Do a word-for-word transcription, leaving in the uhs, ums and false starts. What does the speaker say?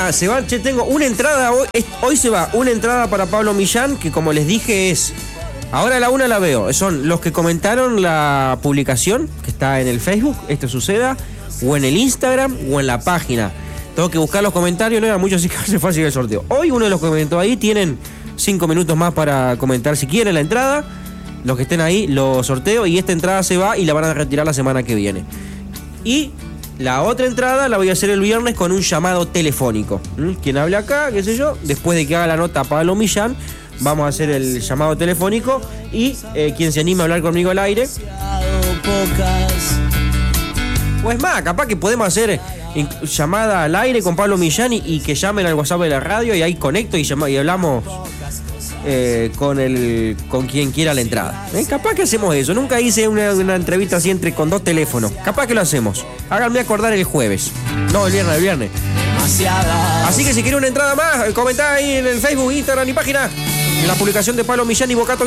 Ah, se va, che, tengo una entrada, hoy, hoy se va, una entrada para Pablo Millán, que como les dije es, ahora a la una la veo, son los que comentaron la publicación, que está en el Facebook, esto suceda, o en el Instagram, o en la página. Tengo que buscar los comentarios, no era mucho, así que hace fácil el sorteo. Hoy uno de los que comentó ahí, tienen cinco minutos más para comentar si quieren la entrada. Los que estén ahí, lo sorteo, y esta entrada se va y la van a retirar la semana que viene. Y la otra entrada la voy a hacer el viernes con un llamado telefónico. ¿Mm? Quien hable acá, qué sé yo, después de que haga la nota Pablo Millán, vamos a hacer el llamado telefónico y eh, quien se anime a hablar conmigo al aire. Pues más, capaz que podemos hacer llamada al aire con Pablo Millán y, y que llamen al WhatsApp de la radio y ahí conecto y, llama, y hablamos eh, con el con quien quiera la entrada. ¿Eh? Capaz que hacemos eso. Nunca hice una, una entrevista así entre con dos teléfonos. Capaz que lo hacemos. Háganme acordar el jueves. No, el viernes, el viernes. Así que si quieren una entrada más, comentá ahí en el Facebook, Instagram y página. En la publicación de Pablo Millán y Bocato